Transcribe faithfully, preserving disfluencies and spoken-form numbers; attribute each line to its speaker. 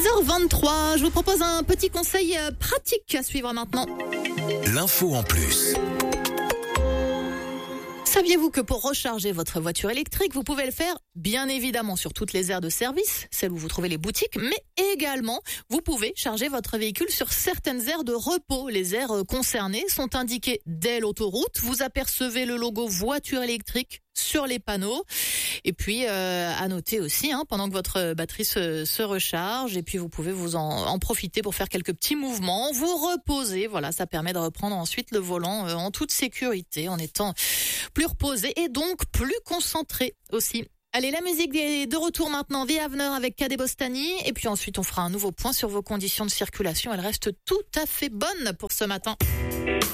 Speaker 1: six heures vingt-trois, je vous propose un petit conseil pratique à suivre maintenant.
Speaker 2: L'info en plus.
Speaker 1: Saviez-vous que pour recharger votre voiture électrique, vous pouvez le faire bien évidemment sur toutes les aires de service, celles où vous trouvez les boutiques, mais également vous pouvez charger votre véhicule sur certaines aires de repos. Les aires concernées sont indiquées dès l'autoroute. Vous apercevez le logo voiture électrique sur les panneaux. Et puis euh, à noter aussi, hein, pendant que votre batterie se, se recharge, et puis vous pouvez vous en, en profiter pour faire quelques petits mouvements, vous reposer. Voilà, ça permet de reprendre ensuite le volant euh, en toute sécurité, en étant plus reposé et donc plus concentré aussi. Allez, la musique est de retour maintenant, The Avener avec Kadé Bostani, et puis ensuite on fera un nouveau point sur vos conditions de circulation. Elles restent tout à fait bonnes pour ce matin.